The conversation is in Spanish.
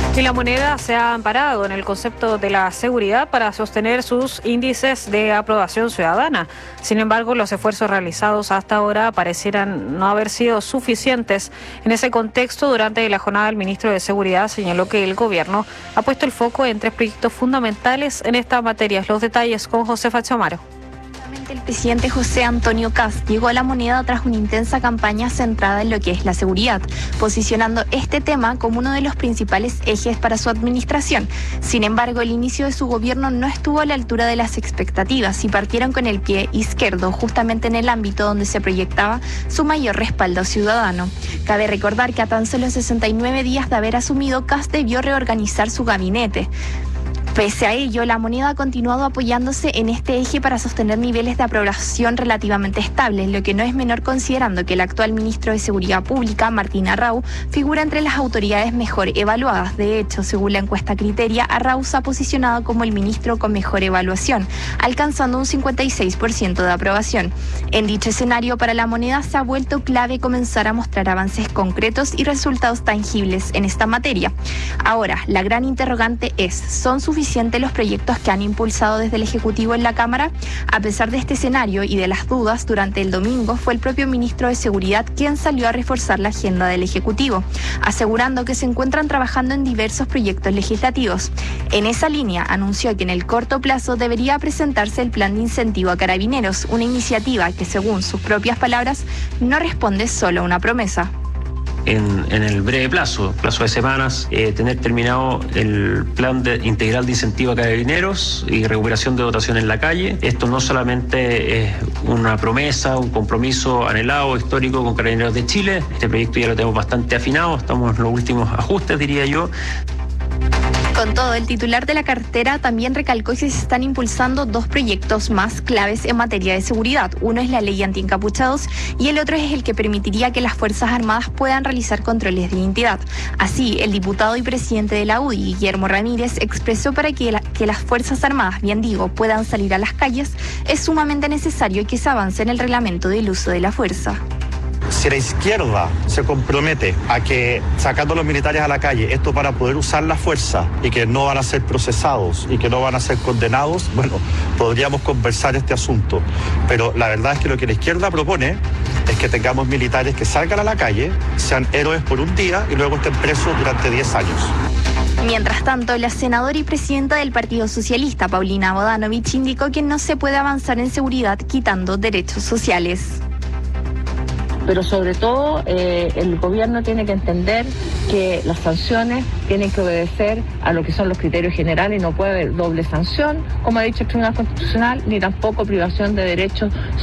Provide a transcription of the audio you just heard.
Y la moneda se ha amparado en el concepto de la seguridad para sostener sus índices de aprobación ciudadana. Sin embargo, los esfuerzos realizados hasta ahora parecieran no haber sido suficientes. En ese contexto, durante la jornada, el ministro de Seguridad señaló que el gobierno ha puesto el foco en 3 proyectos fundamentales en esta materia. Los detalles con Josefa Chamaro. El presidente José Antonio Kast llegó a la moneda tras una intensa campaña centrada en lo que es la seguridad, posicionando este tema como uno de los principales ejes para su administración. Sin embargo, el inicio de su gobierno no estuvo a la altura de las expectativas y partieron con el pie izquierdo, justamente en el ámbito donde se proyectaba su mayor respaldo ciudadano. Cabe recordar que a tan solo 69 días de haber asumido, Kast debió reorganizar su gabinete. Pese a ello, la moneda ha continuado apoyándose en este eje para sostener niveles de aprobación relativamente estables, lo que no es menor considerando que el actual ministro de Seguridad Pública, Martín Arrau, figura entre las autoridades mejor evaluadas. De hecho, según la encuesta Criteria, Arrau se ha posicionado como el ministro con mejor evaluación, alcanzando un 56% de aprobación. En dicho escenario, para la moneda se ha vuelto clave comenzar a mostrar avances concretos y resultados tangibles en esta materia. Ahora, la gran interrogante es, ¿son suficientes los proyectos que han impulsado desde el Ejecutivo en la Cámara? A pesar de este escenario y de las dudas, durante el domingo fue el propio ministro de Seguridad quien salió a reforzar la agenda del Ejecutivo, asegurando que se encuentran trabajando en diversos proyectos legislativos. En esa línea, anunció que en el corto plazo debería presentarse el plan de incentivo a carabineros, una iniciativa que, según sus propias palabras, no responde solo a una promesa. En el breve plazo de semanas, tener terminado el plan integral de incentivo a carabineros y recuperación de dotación en la calle. Esto no solamente es una promesa, un compromiso anhelado, histórico con Carabineros de Chile. Este proyecto ya lo tenemos bastante afinado, estamos en los últimos ajustes, diría yo. Con todo, el titular de la cartera también recalcó que se están impulsando 2 proyectos más claves en materia de seguridad. Uno es la ley antiencapuchados y el otro es el que permitiría que las Fuerzas Armadas puedan realizar controles de identidad. Así, el diputado y presidente de la UDI, Guillermo Ramírez, expresó para que las Fuerzas Armadas, bien digo, puedan salir a las calles, es sumamente necesario que se avance en el reglamento del uso de la fuerza. Si la izquierda se compromete a que sacando a los militares a la calle, esto para poder usar la fuerza y que no van a ser procesados y que no van a ser condenados, bueno, podríamos conversar este asunto. Pero la verdad es que lo que la izquierda propone es que tengamos militares que salgan a la calle, sean héroes por un día y luego estén presos durante 10 años. Mientras tanto, la senadora y presidenta del Partido Socialista, Paulina Bodanovich, indicó que no se puede avanzar en seguridad quitando derechos sociales. Pero sobre todo el gobierno tiene que entender que las sanciones tienen que obedecer a lo que son los criterios generales y no puede haber doble sanción, como ha dicho el Tribunal Constitucional, ni tampoco privación de derechos